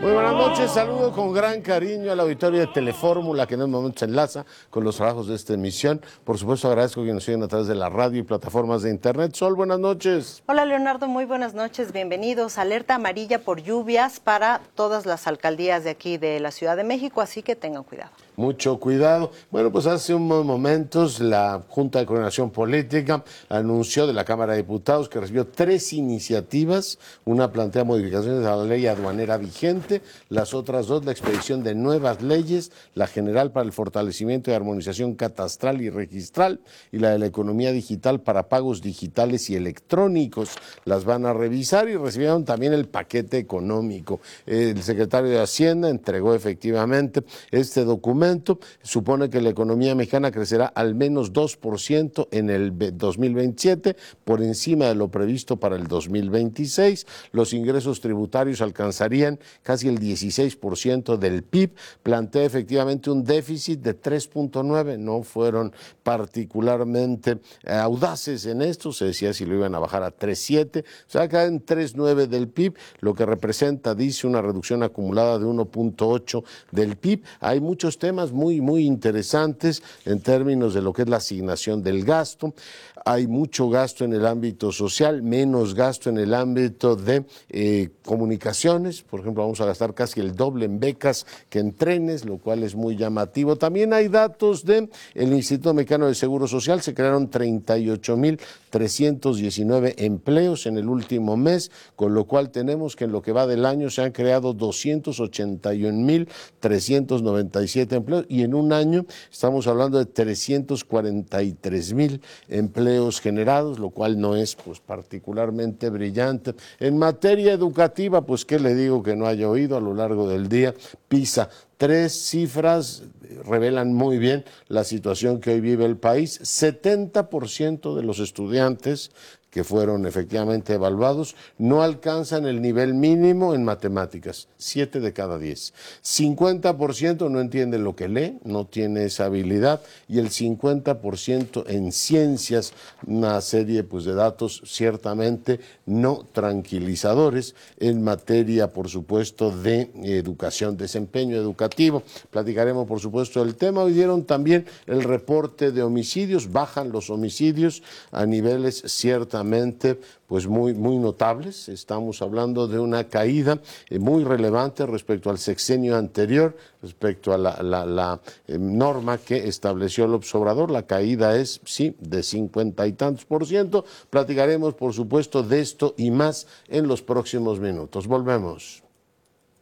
Muy buenas noches, saludo con gran cariño al auditorio de Telefórmula que en un momento se enlaza con los trabajos de esta emisión. Por supuesto agradezco que nos sigan a través de la radio y plataformas de internet. Sol, buenas noches. Hola Leonardo, muy buenas noches, bienvenidos. Alerta amarilla por lluvias para todas las alcaldías de aquí de la Ciudad de México, así que tengan cuidado. Mucho cuidado. Bueno, pues hace unos momentos la Junta de Coordinación Política anunció de la Cámara de Diputados que recibió 3 iniciativas. Una plantea modificaciones a la ley aduanera vigente, las otras 2 la expedición de nuevas leyes, la general para el fortalecimiento y armonización catastral y registral y la de la economía digital para pagos digitales y electrónicos. Las van a revisar y recibieron también el paquete económico. El secretario de Hacienda entregó efectivamente este documento. Supone que la economía mexicana crecerá al menos 2% en el 2027, por encima de lo previsto para el 2026. Los ingresos tributarios alcanzarían casi el 16% del PIB. Plantea efectivamente un déficit de 3.9. No fueron particularmente audaces en esto. Se decía si lo iban a bajar a 3.7. O sea, acá en 3.9 del PIB, lo que representa, dice, una reducción acumulada de 1.8 del PIB. Hay muchos temas muy interesantes en términos de lo que es la asignación del gasto. Hay mucho gasto en el ámbito social, menos gasto en el ámbito de comunicaciones. Por ejemplo, vamos a gastar casi el doble en becas que en trenes, lo cual es muy llamativo. También hay datos del Instituto Mexicano del Seguro Social. Se crearon 38,319 empleos en el último mes, con lo cual tenemos que en lo que va del año se han creado 281,397 empleos y en un año estamos hablando de 343,000 empleos generados, lo cual no es pues particularmente brillante. En materia educativa, pues qué le digo que no haya oído a lo largo del día. PISA, 3 cifras revelan muy bien la situación que hoy vive el país. 70% de los estudiantes que fueron efectivamente evaluados no alcanzan el nivel mínimo en matemáticas, 7 de cada 10. 50% no entiende lo que lee, no tiene esa habilidad, y el 50% en ciencias, una serie pues de datos ciertamente no tranquilizadores en materia, por supuesto, de educación, desempeño educativo. Platicaremos, por supuesto, del tema. Hoy dieron también el reporte de homicidios, bajan los homicidios a niveles ciertamente pues muy notables. Estamos hablando de una caída muy relevante respecto al sexenio anterior, respecto a la norma que estableció López Obrador. La caída es, sí, de 50 y tantos %. Platicaremos, por supuesto, de esto y más en los próximos minutos. Volvemos.